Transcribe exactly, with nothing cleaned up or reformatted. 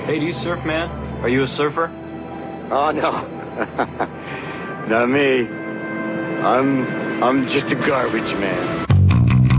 Hey, do you surf, man? Are you a surfer? Oh, no. Not me. I'm, I'm just a garbage man.